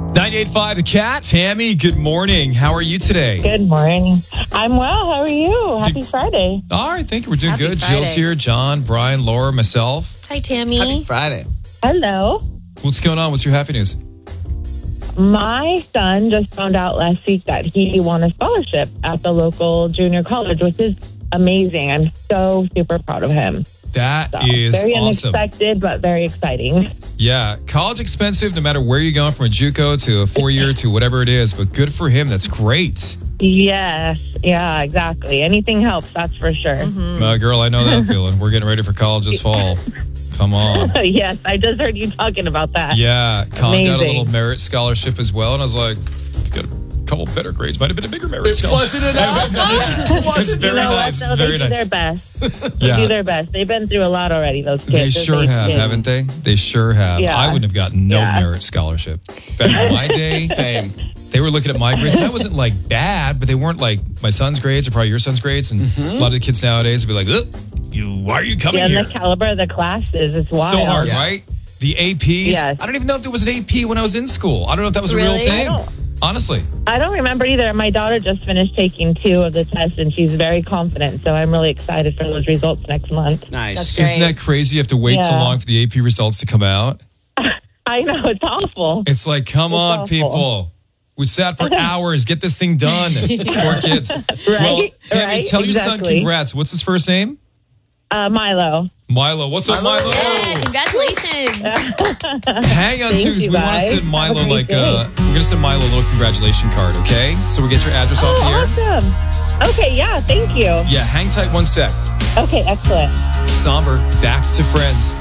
98.5 The Cat. Tammy, good morning. How are you today? Good morning. I'm well. How are you? Happy Friday. All right, thank you. We're doing Happy good. Friday. Jill's here. John, Brian, Laura, myself. Hi, Tammy. Happy Friday. Hello. What's going on? What's your happy news? My son just found out last week that he won a scholarship at the local junior college, which is amazing. I'm so super proud of him. That So, is very awesome. unexpected, but very exciting. Yeah, college expensive no matter where you're going, from a JUCO to a 4-year to whatever it is, but good for him. That's great. Yes. Yeah, exactly. Anything helps, that's for sure. Girl, I know that feeling. We're getting ready for college this fall. Come on. Yes, I just heard you talking about that. Yeah, Colin got a Amazing. little merit scholarship as well, and I was like, got a couple better grades. Might have been a bigger merit scholarship. Wasn't enough. It's Wasn't very enough. nice. So Very they do nice. their best. They Yeah. do their best. They've been through a lot already, those kids. They Those sure age have, kids. haven't they? They sure have. Yeah. I wouldn't have gotten no Yeah. merit scholarship. Back in my day, Same. they were looking at my grades, and I wasn't like bad, but they weren't like my son's grades or probably your son's grades. And a lot of the kids nowadays would be like, why are you coming Yeah, and here? the caliber of the classes is wild. So hard, Yeah. right? The APs. Yes. I don't even know if there was an AP when I was in school. I don't know if that was a Really? real I thing. don't. Honestly. I don't remember either. My daughter just finished taking 2 of the tests, and she's very confident. So I'm really excited for those results next month. Nice. That's great. Isn't that crazy? You have to wait so Yeah. long for the AP results to come out. I know, it's awful. It's like, come It's on, awful. people. We sat for hours. Get this thing done. Poor kids. Well, Tammy, Right? tell your son Exactly. congrats. What's his first name? Milo. Milo. What's up, Milo? Yeah, congratulations. Hang on Thank to, 'cause you, we want to guys. send Milo Have a like great day. we're gonna send Milo a little congratulation card, okay? So we get your address off the air. Awesome. Okay, yeah, thank you. Yeah, hang tight 1 sec. Okay, excellent. Somber, back to Friends.